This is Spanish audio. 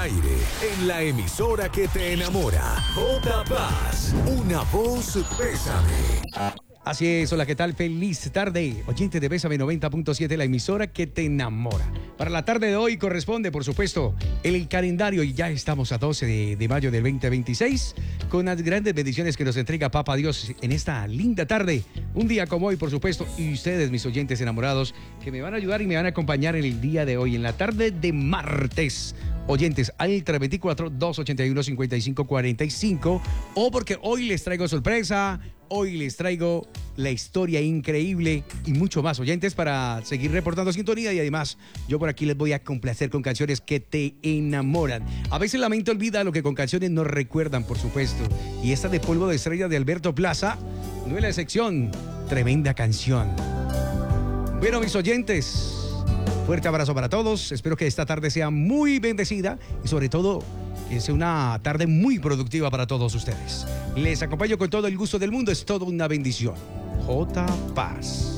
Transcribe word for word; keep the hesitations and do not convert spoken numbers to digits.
aire, en la emisora que te enamora. J Paz, una voz Bésame. Así es, hola, ¿qué tal? Feliz tarde, oyente de Bésame noventa punto siete, la emisora que te enamora. Para la tarde de hoy corresponde, por supuesto, el calendario y ya estamos a doce de, de mayo del veinte veintiséis con las grandes bendiciones que nos entrega Papá Dios en esta linda tarde. Un día como hoy, por supuesto, y ustedes, mis oyentes enamorados, que me van a ayudar y me van a acompañar en el día de hoy, en la tarde de martes. Oyentes, al tres veinticuatro, dos ochenta y uno, cincuenta y cinco cuarenta y cinco, o porque hoy les traigo sorpresa, hoy les traigo la historia increíble y mucho más, oyentes, para seguir reportando sintonía. Y además, yo por aquí les voy a complacer con canciones que te enamoran. A veces la mente olvida lo que con canciones nos recuerdan, por supuesto. Y esta de Polvo de Estrella de Alberto Plaza no es la excepción. Tremenda canción. Bueno, mis oyentes, fuerte abrazo para todos. Espero que esta tarde sea muy bendecida y sobre todo que sea una tarde muy productiva para todos ustedes. Les acompaño con todo el gusto del mundo. Es todo una bendición. J Paz.